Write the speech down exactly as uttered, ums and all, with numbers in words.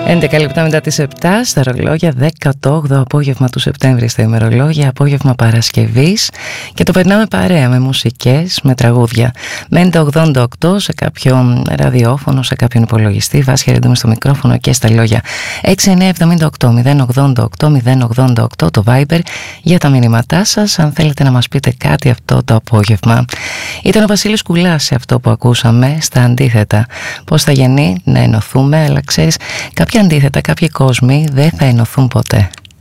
έντεκα λεπτά μετά τις επτά στα ρολόγια, δέκατο όγδοο απόγευμα του Σεπτέμβρη στα ημερολόγια, απόγευμα Παρασκευής, και το περνάμε παρέα με μουσικές, με τραγούδια. μέντε ογδόντα οκτώ σε κάποιο ραδιόφωνο, σε κάποιον υπολογιστή. Βάσια Ρεντούμε στο μικρόφωνο και στα λόγια. έξι εννιά εβδομήντα οκτώ μηδέν ογδόντα οκτώ μηδέν ογδόντα οκτώ το Viber για τα μηνύματά σας, αν θέλετε να μας πείτε κάτι αυτό το απόγευμα. Ήταν ο Βασίλης Κουλάς σε αυτό που ακούσαμε, στα αντίθετα. Πώς θα γεννεί να ενωθούμε, αλλά ξέρεις, κάποια αντίθετα, κάποιοι κόσμοι δεν θα ενωθούν ποτέ.